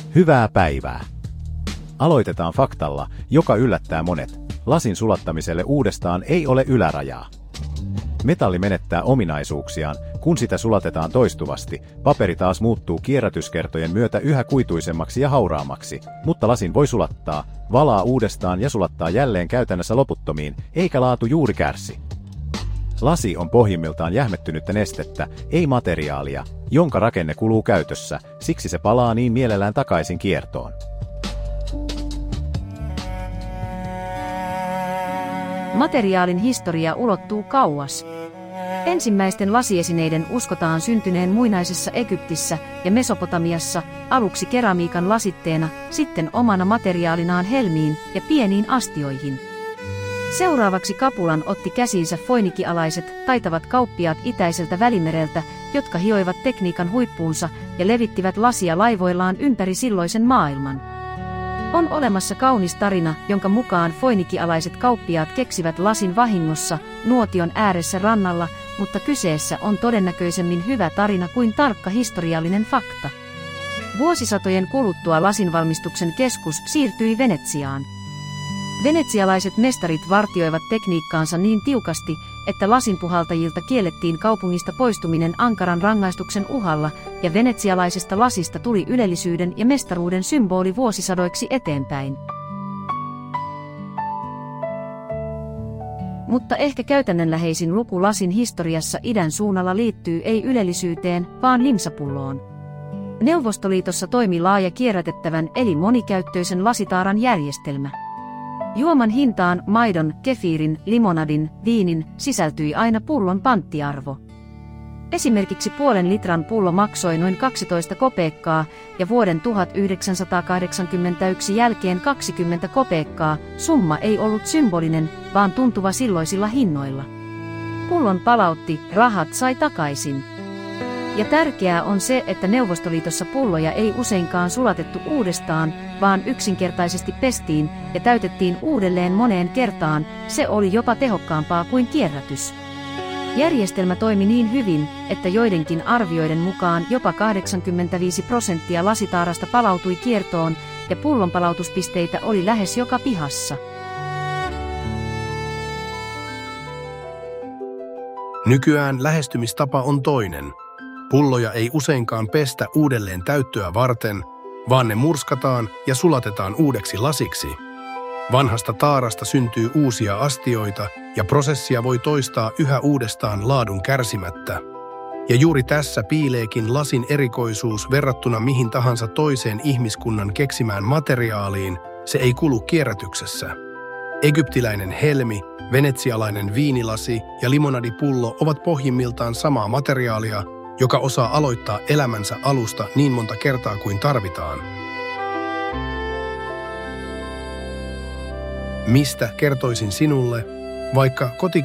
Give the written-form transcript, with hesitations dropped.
Hyvää päivää! Aloitetaan faktalla, joka yllättää monet. Lasin sulattamiselle uudestaan ei ole ylärajaa. Metalli menettää ominaisuuksiaan, kun sitä sulatetaan toistuvasti. Paperi taas muuttuu kierrätyskertojen myötä yhä kuituisemmaksi ja hauraammaksi, mutta lasin voi sulattaa, valaa uudestaan ja sulattaa jälleen käytännössä loputtomiin, eikä laatu juuri kärsi. Lasi on pohjimmiltaan jähmettynyttä nestettä, ei materiaalia, jonka rakenne kuluu käytössä, siksi se palaa niin mielellään takaisin kiertoon. Materiaalin historia ulottuu kauas. Ensimmäisten lasiesineiden uskotaan syntyneen muinaisessa Egyptissä ja Mesopotamiassa, aluksi keramiikan lasitteena, sitten omana materiaalinaan helmiin ja pieniin astioihin. Seuraavaksi kapulan otti käsiinsä foinikialaiset, taitavat kauppiaat itäiseltä Välimereltä, jotka hioivat tekniikan huippuunsa ja levittivät lasia laivoillaan ympäri silloisen maailman. On olemassa kaunis tarina, jonka mukaan foinikialaiset kauppiaat keksivät lasin vahingossa nuotion ääressä rannalla, mutta kyseessä on todennäköisemmin hyvä tarina kuin tarkka historiallinen fakta. Vuosisatojen kuluttua lasinvalmistuksen keskus siirtyi Venetsiaan. Venetsialaiset mestarit vartioivat tekniikkaansa niin tiukasti, että lasinpuhaltajilta kiellettiin kaupungista poistuminen ankaran rangaistuksen uhalla, ja venetsialaisesta lasista tuli ylellisyyden ja mestaruuden symboli vuosisadoiksi eteenpäin. Mutta ehkä käytännönläheisin luku lasin historiassa idän suunnalla liittyy ei ylellisyyteen, vaan limsapulloon. Neuvostoliitossa toimi laaja kierrätettävän eli monikäyttöisen lasitaaran järjestelmä. Juoman hintaan maidon, kefiirin, limonadin, viinin sisältyi aina pullon panttiarvo. Esimerkiksi puolen litran pullo maksoi noin 12 kopeekkaa ja vuoden 1981 jälkeen 20 kopeekkaa. Summa ei ollut symbolinen, vaan tuntuva silloisilla hinnoilla. Pullon palautti, rahat sai takaisin. Ja tärkeää on se, että Neuvostoliitossa pulloja ei useinkaan sulatettu uudestaan, vaan yksinkertaisesti pestiin ja täytettiin uudelleen moneen kertaan, se oli jopa tehokkaampaa kuin kierrätys. Järjestelmä toimi niin hyvin, että joidenkin arvioiden mukaan jopa 85% lasitaarasta palautui kiertoon ja pullon palautuspisteitä oli lähes joka pihassa. Nykyään lähestymistapa on toinen. Pulloja ei useinkaan pestä uudelleen täyttöä varten, vaan ne murskataan ja sulatetaan uudeksi lasiksi. Vanhasta taarasta syntyy uusia astioita ja prosessia voi toistaa yhä uudestaan laadun kärsimättä. Ja juuri tässä piileekin lasin erikoisuus verrattuna mihin tahansa toiseen ihmiskunnan keksimään materiaaliin, se ei kulu kierrätyksessä. Egyptiläinen helmi, venetsialainen viinilasi ja limonadipullo ovat pohjimmiltaan samaa materiaalia, joka osaa aloittaa elämänsä alusta niin monta kertaa kuin tarvitaan. Mistä kertoisin sinulle, vaikka kotikaupunkini